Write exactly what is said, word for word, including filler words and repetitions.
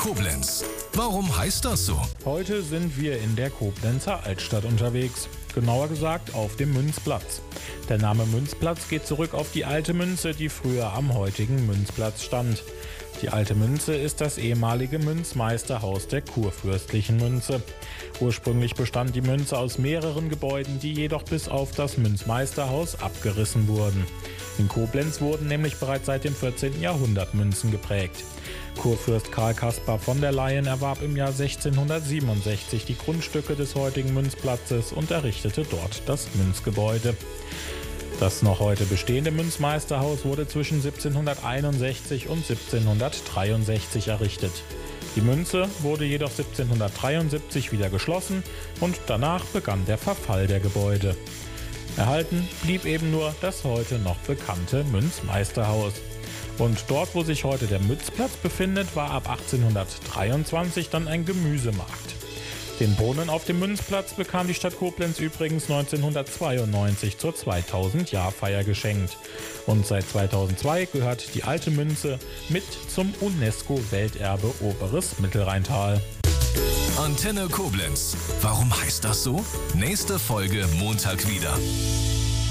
Koblenz. Warum heißt das so? Heute sind wir in der Koblenzer Altstadt unterwegs. Genauer gesagt auf dem Münzplatz. Der Name Münzplatz geht zurück auf die alte Münze, die früher am heutigen Münzplatz stand. Die alte Münze ist das ehemalige Münzmeisterhaus der kurfürstlichen Münze. Ursprünglich bestand die Münze aus mehreren Gebäuden, die jedoch bis auf das Münzmeisterhaus abgerissen wurden. In Koblenz wurden nämlich bereits seit dem vierzehnten Jahrhundert Münzen geprägt. Kurfürst Karl Kaspar von der Leyen erwarb im Jahr sechzehnhundertsiebenundsechzig die Grundstücke des heutigen Münzplatzes und errichtete dort das Münzgebäude. Das noch heute bestehende Münzmeisterhaus wurde zwischen siebzehnhunderteinundsechzig und siebzehnhundertdreiundsechzig errichtet. Die Münze wurde jedoch siebzehnhundertdreiundsiebzig wieder geschlossen und danach begann der Verfall der Gebäude. Erhalten blieb eben nur das heute noch bekannte Münzmeisterhaus. Und dort, wo sich heute der Münzplatz befindet, war ab achtzehnhundertdreiundzwanzig dann ein Gemüsemarkt. Den Brunnen auf dem Münzplatz bekam die Stadt Koblenz übrigens neunzehnhundertzweiundneunzig zur zweitausend-Jahr-Feier geschenkt. Und seit zweitausendzwei gehört die alte Münze mit zum UNESCO-Welterbe Oberes Mittelrheintal. Antenne Koblenz. Warum heißt das so? Nächste Folge Montag wieder.